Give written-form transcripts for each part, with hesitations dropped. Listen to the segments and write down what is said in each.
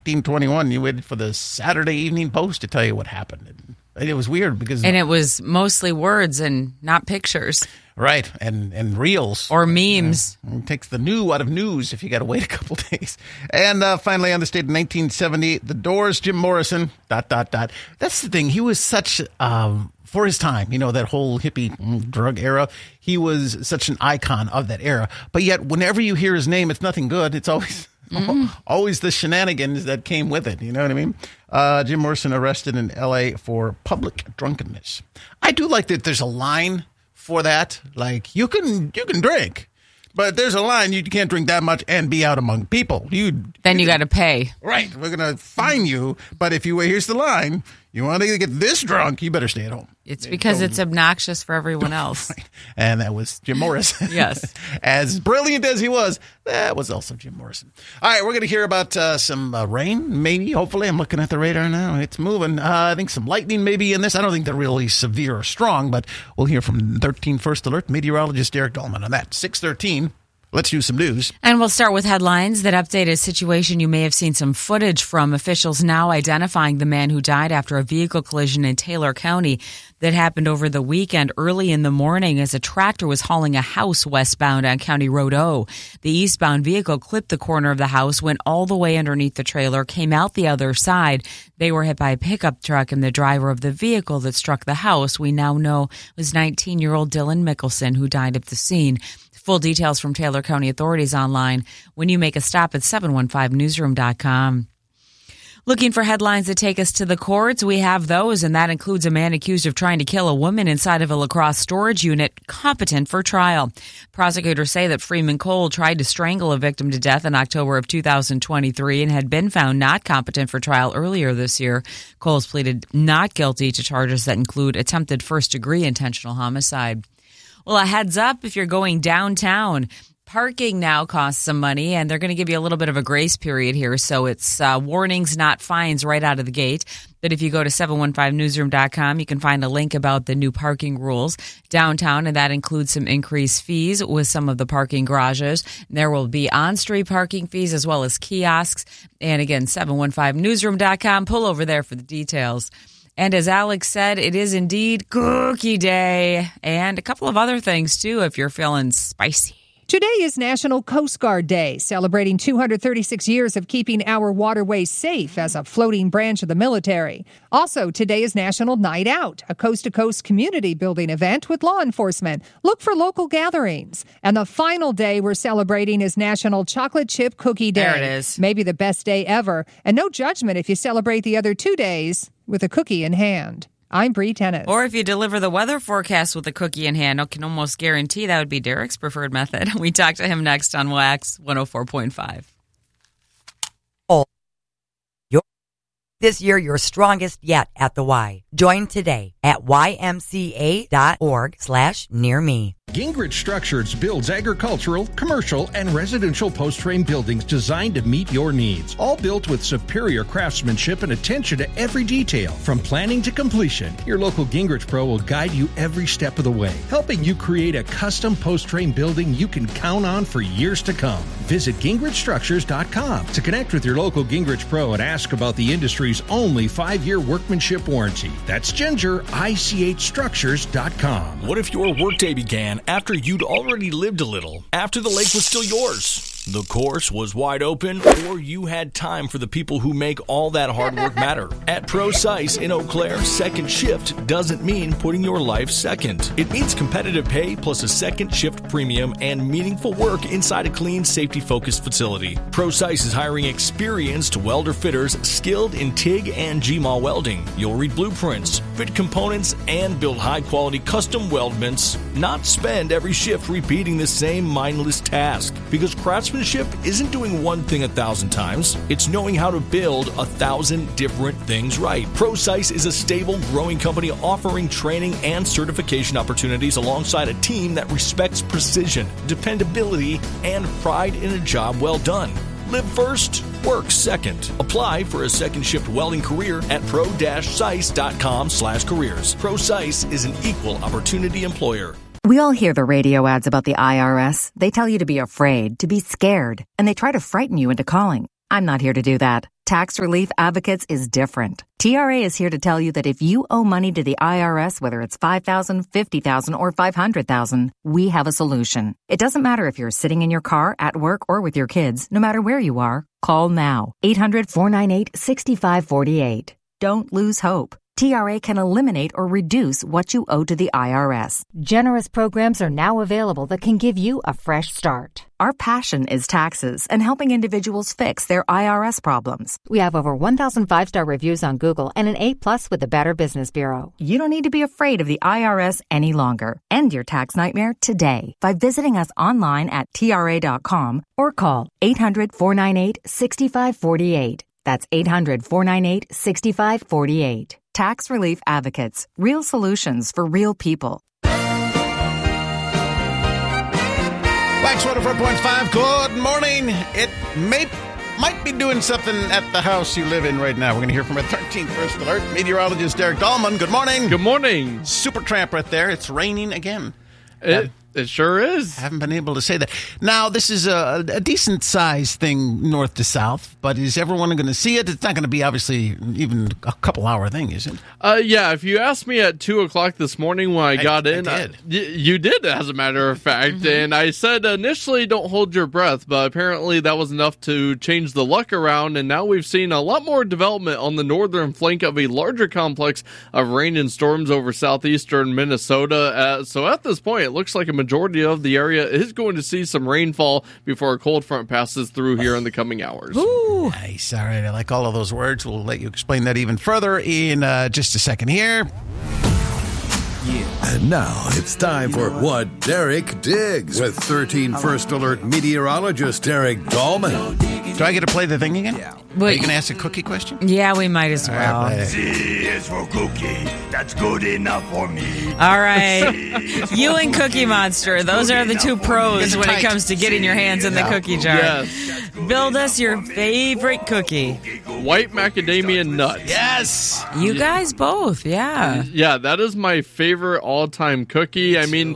1921, you waited for the Saturday Evening Post to tell you what happened. And it was weird because... And it was mostly words and not pictures. Right, and reels. Or memes. It takes the new out of news if you got to wait a couple days. And finally, on this date in 1978, The Doors, Jim Morrison, ... That's the thing. He was such... for his time, that whole hippie drug era, he was such an icon of that era. But yet, whenever you hear his name, it's nothing good. It's always... always the shenanigans that came with it. You know what I mean? Jim Morrison arrested in L.A. for public drunkenness. I do like that there's a line for that. Like, you can drink, but there's a line. You can't drink that much and be out among people. Then you got to pay. Right. We're going to fine you. But here's the line. You want to get this drunk, you better stay at home. It's because it's obnoxious for everyone else. Right. And that was Jim Morrison. Yes. As brilliant as he was, that was also Jim Morrison. All right, we're going to hear about some rain, maybe, hopefully. I'm looking at the radar now. It's moving. I think some lightning maybe in this. I don't think they're really severe or strong, but we'll hear from 13 First Alert meteorologist Derek Dahlman on that. 6:13. Let's do some news. And we'll start with headlines that update a situation you may have seen some footage from. Officials now identifying the man who died after a vehicle collision in Taylor County that happened over the weekend early in the morning as a tractor was hauling a house westbound on County Road O. The eastbound vehicle clipped the corner of the house, went all the way underneath the trailer, came out the other side. They were hit by a pickup truck, and the driver of the vehicle that struck the house, we now know, was 19-year-old Dylan Mickelson, who died at the scene. Full details from Taylor County authorities online when you make a stop at 715newsroom.com. Looking for headlines that take us to the courts? We have those, and that includes a man accused of trying to kill a woman inside of a La Crosse storage unit, competent for trial. Prosecutors say that Freeman Cole tried to strangle a victim to death in October of 2023 and had been found not competent for trial earlier this year. Cole's pleaded not guilty to charges that include attempted first-degree intentional homicide. Well, a heads up if you're going downtown. Parking now costs some money, and they're going to give you a little bit of a grace period here. So it's warnings, not fines, right out of the gate. But if you go to 715newsroom.com, you can find a link about the new parking rules downtown, and that includes some increased fees with some of the parking garages. There will be on-street parking fees as well as kiosks. And again, 715newsroom.com. Pull over there for the details. And as Alex said, it is indeed Cookie Day, and a couple of other things, too, if you're feeling spicy. Today is National Coast Guard Day, celebrating 236 years of keeping our waterways safe as a floating branch of the military. Also, today is National Night Out, a coast-to-coast community building event with law enforcement. Look for local gatherings. And the final day we're celebrating is National Chocolate Chip Cookie Day. There it is. Maybe the best day ever. And no judgment if you celebrate the other 2 days with a cookie in hand. I'm Bree Tennis. Or if you deliver the weather forecast with a cookie in hand, I can almost guarantee that would be Derek's preferred method. We talk to him next on Wax 104.5. This year, you're strongest yet at the Y. Join today at ymca.org/nearme. Gingrich Structures builds agricultural, commercial, and residential post-frame buildings designed to meet your needs. All built with superior craftsmanship and attention to every detail. From planning to completion, your local Gingrich Pro will guide you every step of the way, helping you create a custom post-frame building you can count on for years to come. Visit GingrichStructures.com to connect with your local Gingrich Pro and ask about the industry's only 5-year workmanship warranty. That's GingerICHStructures.com. What if your workday began after you'd already lived a little, after the lake was still yours? The course was wide open, or you had time for the people who make all that hard work matter. At ProSice in Eau Claire, second shift doesn't mean putting your life second. It means competitive pay plus a second shift premium and meaningful work inside a clean, safety-focused facility. ProSice is hiring experienced welder fitters skilled in TIG and GMAW welding. You'll read blueprints, fit components, and build high-quality custom weldments, not spend every shift repeating the same mindless task. Because craftsmanship isn't doing one thing 1,000 times. It's knowing how to build 1,000 different things right. ProSice is a stable, growing company offering training and certification opportunities alongside a team that respects precision, dependability, and pride in a job well done. Live first, work second. Apply for a second shift welding career at pro-sice.com/careers. ProSice is an equal opportunity employer. We all hear the radio ads about the IRS. They tell you to be afraid, to be scared, and they try to frighten you into calling. I'm not here to do that. Tax Relief Advocates is different. TRA is here to tell you that if you owe money to the IRS, whether it's $5,000, $50,000, or $500,000, we have a solution. It doesn't matter if you're sitting in your car, at work, or with your kids. No matter where you are, call now. 800-498-6548. Don't lose hope. TRA can eliminate or reduce what you owe to the IRS. Generous programs are now available that can give you a fresh start. Our passion is taxes and helping individuals fix their IRS problems. We have over 1,000 5-star reviews on Google and an A+ with the Better Business Bureau. You don't need to be afraid of the IRS any longer. End your tax nightmare today by visiting us online at TRA.com or call 800-498-6548. That's 800-498-6548. Tax Relief Advocates. Real solutions for real people. Wax 104.5, good morning. It might be doing something at the house you live in right now. We're going to hear from our 13th First Alert meteorologist Derek Dahlman. Good morning. Good morning. Supertramp right there. It's raining again. It sure is. Haven't been able to say that. Now, this is a decent-sized thing north to south, but is everyone going to see it? It's not going to be, obviously, even a couple-hour thing, is it? Yeah, if you asked me at 2 o'clock this morning when I got in, I did. You did, as a matter of fact, and I said initially don't hold your breath, but apparently that was enough to change the luck around, and now we've seen a lot more development on the northern flank of a larger complex of rain and storms over southeastern Minnesota. So at this point, it looks like a majority of the area is going to see some rainfall before a cold front passes through here in the coming hours. Ooh. Nice. All right. I like all of those words. We'll let you explain that even further in just a second here. And now it's time for What Derek Digs with 13 First Alert meteorologist Derek Dahlman. Do I get to play the thing again? Are you Wait. going to ask a cookie question? Yeah, we might as well. C is for cookie. That's good enough for me. All right. You and Cookie Monster, those are the two pros when it comes to getting your hands in the cookie jar. Yes. Build us your favorite cookie. White macadamia nut. Yes. You guys both, yeah. Yeah, that is my favorite all-time cookie. I mean,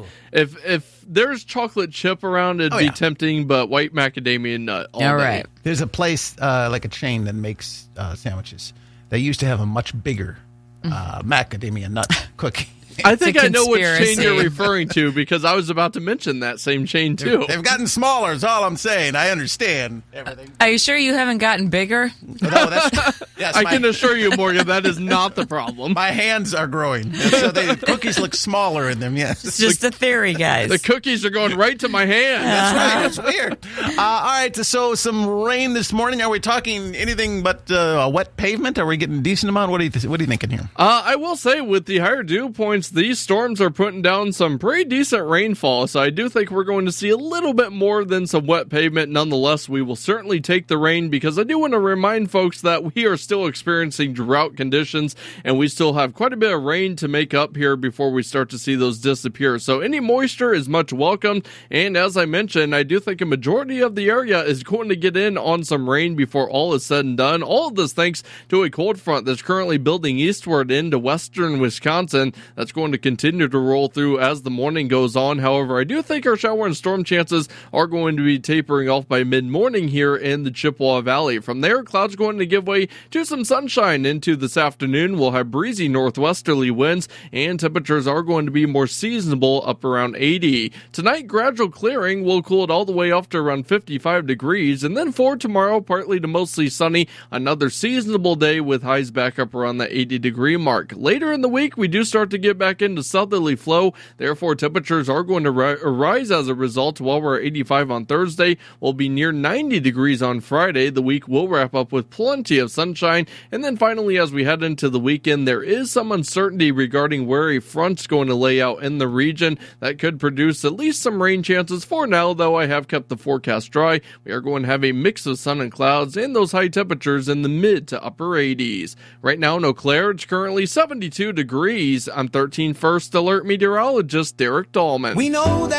if there's chocolate chip around, it'd be tempting, but white macadamia nut all day. right. There's a place, like a chain that makes sandwiches. They used to have a much bigger macadamia nut cookie. I think I know which chain conspiracy. you're referring to because I was about to mention that same chain, too. They've gotten smaller is all I'm saying. I understand everything. Are you sure you haven't gotten bigger? No, that's, yes, I can assure you, Morgan, that is not the problem. my hands are growing. So the cookies look smaller in them, yes. It's just a theory, guys. The cookies are going right to my hand. That's right. That's weird. All right. So some rain this morning. Are we talking anything but a wet pavement? Are we getting a decent amount? What are you thinking here? I will say with the higher dew points, these storms are putting down some pretty decent rainfall. So I do think we're going to see a little bit more than some wet pavement. Nonetheless, we will certainly take the rain because I do want to remind folks that we are still experiencing drought conditions and we still have quite a bit of rain to make up here before we start to see those disappear. So any moisture is much welcome. And as I mentioned, I do think a majority of the area is going to get in on some rain before all is said and done. All of this thanks to a cold front that's currently building eastward into western Wisconsin. That's going to continue to roll through as the morning goes on. However, I do think our shower and storm chances are going to be tapering off by mid-morning here in the Chippewa Valley. From there, clouds going to give way to some sunshine into this afternoon. We'll have breezy northwesterly winds and temperatures are going to be more seasonable up around 80. Tonight, gradual clearing will cool it all the way off to around 55 degrees. And then for tomorrow, partly to mostly sunny, another seasonable day with highs back up around the 80-degree mark. Later in the week, we do start to get back into southerly flow. Therefore, temperatures are going to rise as a result. While we're at 85 on Thursday, we'll be near 90 degrees on Friday. The week will wrap up with plenty of sunshine. And then finally, as we head into the weekend, there is some uncertainty regarding where a front's going to lay out in the region. That could produce at least some rain chances. For now, though, I have kept the forecast dry. We are going to have a mix of sun and clouds and those high temperatures in the mid to upper 80s. Right now in Eau Claire, it's currently 72 degrees. I'm 13 First Alert meteorologist Derek Dahlman. We know that